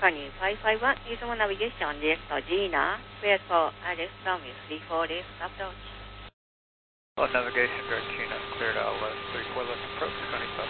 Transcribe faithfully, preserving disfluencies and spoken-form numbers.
Continue five five one, reasonable navigation, left Gina, clear for Alex, runway three four left approach. Well, navigation, direct Gina, cleared out west three four left approach, twenty-five